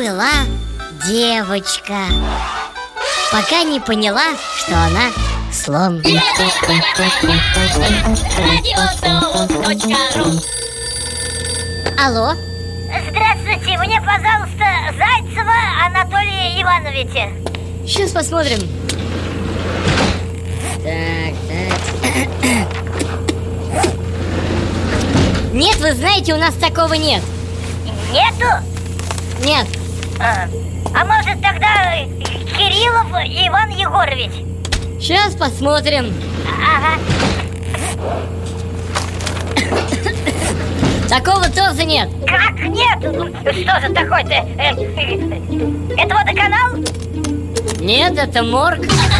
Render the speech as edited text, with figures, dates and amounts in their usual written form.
жила девочка, пока не поняла, что она слон. Алло. Здравствуйте, мне, пожалуйста, Зайцева Анатолия Ивановича. Сейчас посмотрим. Так. Нет, вы знаете, у нас такого нет. Нету? Нет. А может тогда Кириллов Иван Егорович? Сейчас посмотрим. Ага. Такого тоже нет. Как нет? Что же такое-то? Это водоканал? Нет, это морг.